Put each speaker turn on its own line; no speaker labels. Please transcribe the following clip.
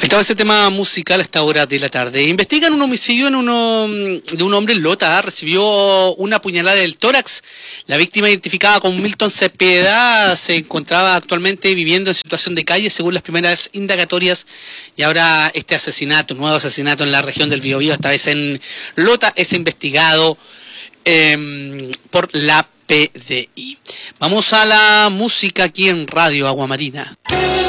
Estaba ese tema musical a esta hora de la tarde. Investigan un homicidio de un hombre en Lota. Recibió una puñalada del tórax. La víctima, identificada como Milton Cepeda, se encontraba actualmente viviendo en situación de calle, según las primeras indagatorias. Y ahora este asesinato, nuevo asesinato en la región del Biobío, esta vez en Lota, es investigado por la PDI. Vamos a la música aquí en Radio Agua Marina.